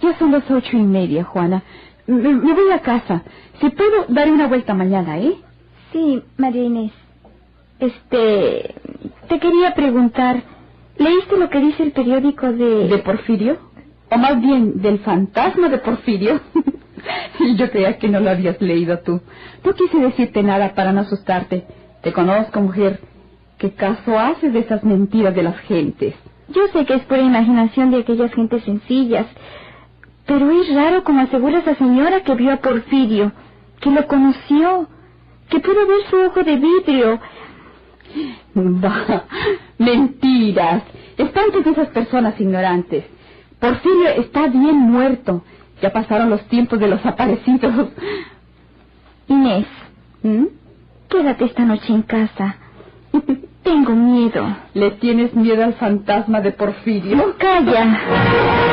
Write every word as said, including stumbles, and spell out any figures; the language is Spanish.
Ya son las ocho y media, Juana. Me, me voy a casa. Si puedo, daré una vuelta mañana, ¿eh? Sí, María Inés. Este... Te quería preguntar... ¿Leíste lo que dice el periódico de... ¿De Porfirio? O más bien, del fantasma de Porfirio. Yo creía que no lo habías leído tú. No quise decirte nada para no asustarte. Te conozco, mujer. ¿Qué caso haces de esas mentiras de las gentes? Yo sé que es pura imaginación de aquellas gentes sencillas, pero es raro como asegura esa señora que vio a Porfirio, que lo conoció, que pudo ver su ojo de vidrio. Bah, mentiras. Espanten de esas personas ignorantes. Porfirio está bien muerto. Ya pasaron los tiempos de los aparecidos. Inés, ¿Mm? quédate esta noche en casa. Tengo miedo. ¿Le tienes miedo al fantasma de Porfirio? ¡Calla!